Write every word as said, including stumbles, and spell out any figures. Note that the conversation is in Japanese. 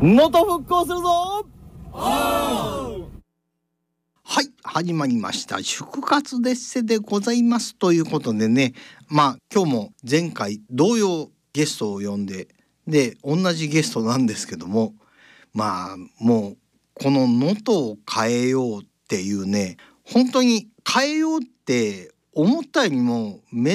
能登復興するぞ。 はい、始まりました祝活デッセでございますということでね、まあ今日も前回同様ゲストを呼んで、で同じゲストなんですけども、まあもうこの能登を変えようっていうね、本当に変えようって思ったよりも目